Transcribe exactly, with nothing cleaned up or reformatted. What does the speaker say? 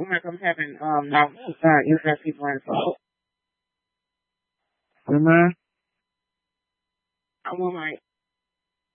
One mic, I'm having um now uh internet people in, so Amen. I'm one mic.